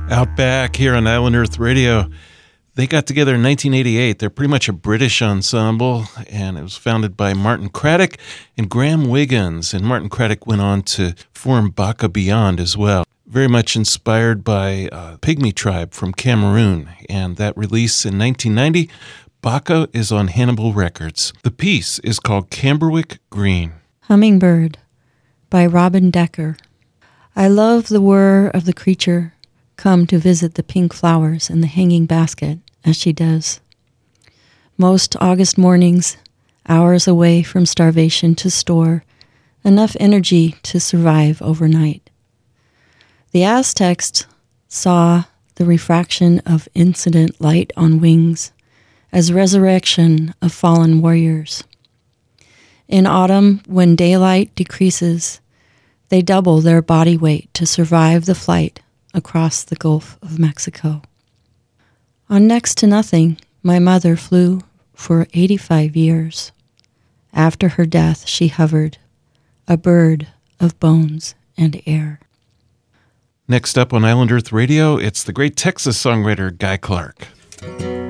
Outback here on Island Earth Radio. They got together in 1988. They're pretty much a British ensemble, and it was founded by Martin Craddock and Graham Wiggins. And Martin Craddock went on to form Baka Beyond as well. Very much inspired by Pygmy Tribe from Cameroon. And that release in 1990, Baka is on Hannibal Records. The piece is called Camberwick Green. Hummingbird by Robin Decker. I love the whir of the creature come to visit the pink flowers in the hanging basket, as she does. Most August mornings, hours away from starvation to store enough energy to survive overnight. The Aztecs saw the refraction of incident light on wings as resurrection of fallen warriors. In autumn, when daylight decreases, they double their body weight to survive the flight across the Gulf of Mexico. On next to nothing, my mother flew for 85 years. After her death, she hovered, a bird of bones and air. Next up on Island Earth Radio, it's the great Texas songwriter Guy Clark.